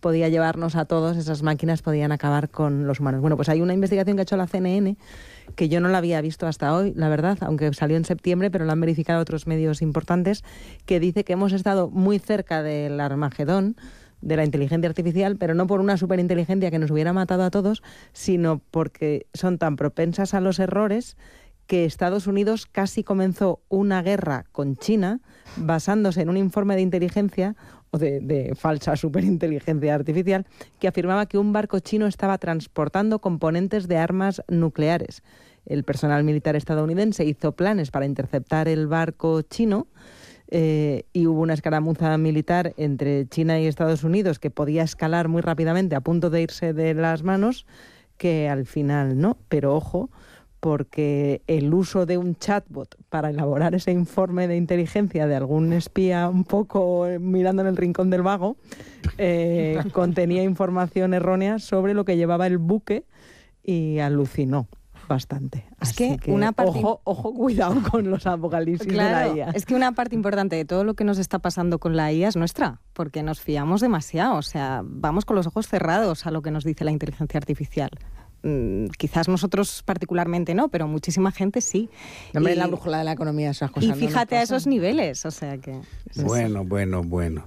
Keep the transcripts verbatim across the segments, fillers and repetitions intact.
podía llevarnos a todos, esas máquinas podían acabar con los humanos. Bueno, pues hay una investigación que ha hecho la C N N que yo no la había visto hasta hoy, la verdad, aunque salió en septiembre, pero la han verificado otros medios importantes, que dice que hemos estado muy cerca del Armagedón, de la inteligencia artificial, pero no por una superinteligencia que nos hubiera matado a todos, sino porque son tan propensas a los errores que Estados Unidos casi comenzó una guerra con China basándose en un informe de inteligencia o de, de falsa superinteligencia artificial que afirmaba que un barco chino estaba transportando componentes de armas nucleares. El personal militar estadounidense hizo planes para interceptar el barco chino, Eh, y hubo una escaramuza militar entre China y Estados Unidos que podía escalar muy rápidamente a punto de irse de las manos, que al final no, pero ojo, porque el uso de un chatbot para elaborar ese informe de inteligencia de algún espía un poco mirando en el rincón del vago, eh, contenía información errónea sobre lo que llevaba el buque y alucinó bastante. Es Así que, que una parte... ojo, ojo, cuidado con los apocalipsis Claro, de la I A. es que una parte importante de todo lo que nos está pasando con la I A es nuestra, porque nos fiamos demasiado, o sea, vamos con los ojos cerrados a lo que nos dice la inteligencia artificial. Mm, quizás nosotros particularmente no, pero muchísima gente sí. Hombre, y, la brújula de la economía, esas cosas. Y fíjate no a esos niveles, o sea que... Bueno, bueno, bueno.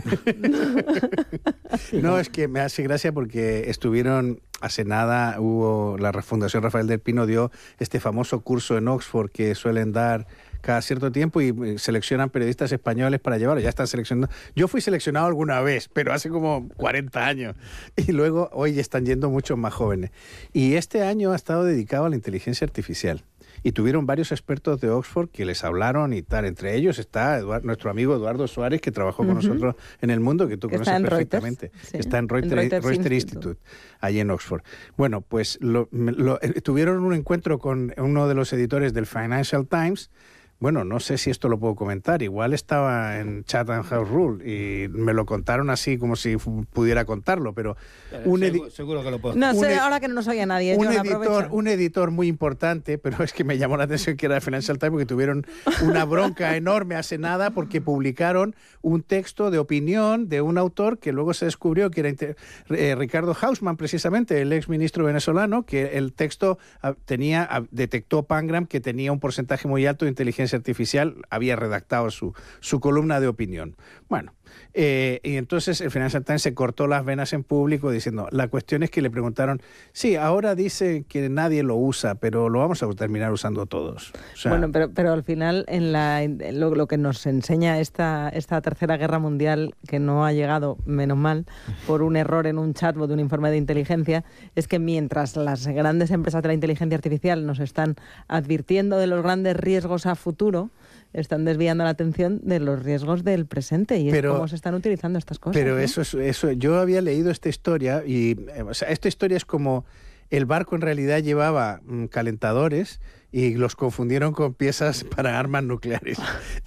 No, es que me hace gracia porque estuvieron, hace nada, hubo la Fundación Rafael del Pino dio este famoso curso en Oxford que suelen dar cada cierto tiempo y seleccionan periodistas españoles para llevarlo. Ya están seleccionando. Yo fui seleccionado alguna vez, pero hace como cuarenta años. Y luego hoy están yendo muchos más jóvenes. Y este año ha estado dedicado a la inteligencia artificial. Y tuvieron varios expertos de Oxford que les hablaron y tal. Entre ellos está Eduard, nuestro amigo Eduardo Suárez, que trabajó con uh-huh. nosotros en El Mundo, que tú que conoces perfectamente. Sí. Está en Reuters, Reuters, Reuters Institute. Institute, allí en Oxford. Bueno, pues lo, lo, tuvieron un encuentro con uno de los editores del Financial Times. Bueno, no sé si esto lo puedo comentar. Igual estaba en Chatham House Rule y me lo contaron así como si pudiera contarlo, pero... pero un seguro, seguro que lo puedo. No sé, ed- ahora que no nos oye nadie. Un John, editor, aprovecha. un editor muy importante, pero es que me llamó la atención que era de Financial Times porque tuvieron una bronca enorme hace nada porque publicaron un texto de opinión de un autor que luego se descubrió que era inter- eh, Ricardo Hausmann, precisamente, el ex ministro venezolano, que el texto ah, tenía, ah, detectó Pangram que tenía un porcentaje muy alto de inteligencia artificial, había redactado su, su columna de opinión. Bueno, eh, y entonces el Financial Times se cortó las venas en público diciendo, la cuestión es que le preguntaron, sí, ahora dice que nadie lo usa, pero lo vamos a terminar usando todos. O sea, bueno, pero, pero al final en la, en lo, lo que nos enseña esta, esta tercera guerra mundial, que no ha llegado, menos mal, por un error en un chatbot de un informe de inteligencia, es que mientras las grandes empresas de la inteligencia artificial nos están advirtiendo de los grandes riesgos a futuro, están desviando la atención de los riesgos del presente y pero, es cómo se están utilizando estas cosas. Pero ¿no? eso es, eso, yo había leído esta historia y eh, o sea, esta historia es como el barco en realidad llevaba mm, calentadores y los confundieron con piezas para armas nucleares.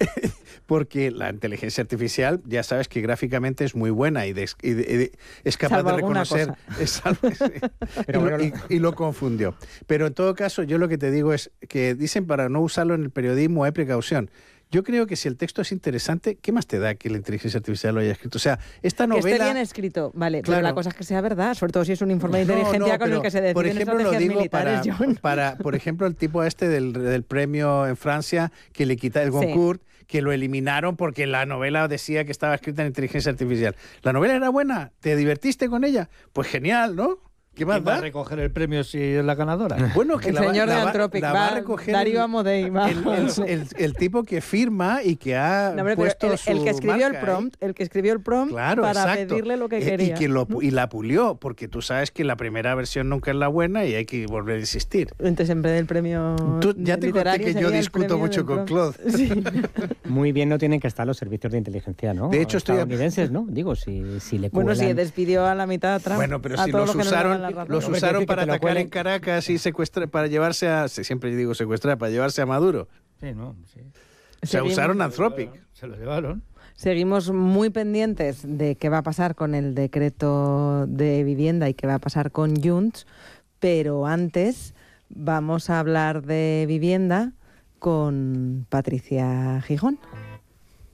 Porque la inteligencia artificial, ya sabes que gráficamente es muy buena y, de, y, de, y de, es capaz salvo de reconocer... Es, salvo, sí, Pero y, bueno, lo, y, y lo confundió. Pero en todo caso, yo lo que te digo es que dicen para no usarlo en el periodismo hay precaución. Yo creo que si el texto es interesante, ¿qué más te da que la inteligencia artificial lo haya escrito? O sea, esta novela... Que esté bien escrito, vale, claro. Pero la cosa es que sea verdad, sobre todo si es un informe de no, inteligencia no, con el que se deciden por ejemplo, estrategias lo digo militares, para, John. para, por ejemplo, el tipo este del, del premio en Francia, que le quita el Goncourt, sí. que lo eliminaron porque la novela decía que estaba escrita en inteligencia artificial. ¿La novela era buena? ¿Te divertiste con ella? Pues genial, ¿no? ¿Qué más va a recoger el premio si es la ganadora? Bueno, que el la, señor la, de la, Anthropic la va, va a recoger Darío el, Amodei va. El, el, el, el tipo que firma y que ha no, hombre, puesto el, su el que escribió el marca prompt, ahí. el que escribió el prompt claro, para exacto. pedirle lo que y, quería. Y, que lo, y la pulió, porque tú sabes que la primera versión nunca es la buena y hay que volver a insistir. Entonces, en vez del premio tú, ya te conté que yo discuto mucho con Claude. Sí. Muy bien no tienen que estar los servicios de inteligencia, ¿no? De hecho, estoy estadounidenses, ¿no? Digo, si, si le Bueno, cuelan... si despidió a la mitad a Trump. Bueno, pero si los usaron, los usaron para atacar en Caracas y secuestrar, para llevarse a, siempre digo secuestrar, para llevarse a Maduro. Sí, no, sí. O sea, Seguimos, usaron Anthropic. Se lo llevaron. Seguimos muy pendientes de qué va a pasar con el decreto de vivienda y qué va a pasar con Junts, pero antes vamos a hablar de vivienda con Patricia Gijón.